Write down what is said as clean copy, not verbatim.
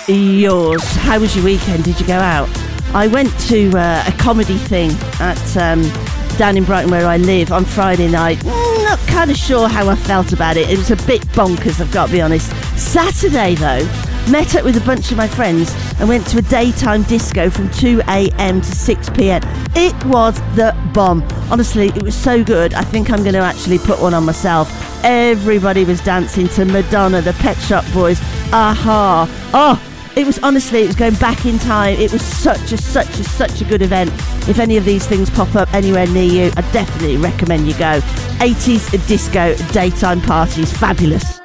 yours. How was your weekend? Did you go out? I went to a comedy thing at down in Brighton where I live on Friday night. Not kind of sure how I felt about it. It was a bit bonkers, I've got to be honest. Saturday though, met up with a bunch of my friends and went to a daytime disco from 2 a.m. to 6 p.m. It was the bomb. Honestly, it was so good. I think I'm going to actually put one on myself. Everybody was dancing to Madonna, the Pet Shop Boys, Aha. Oh, it was going back in time. It was such a good event. If any of these things pop up anywhere near you, I definitely recommend you go. 80s disco daytime parties, fabulous.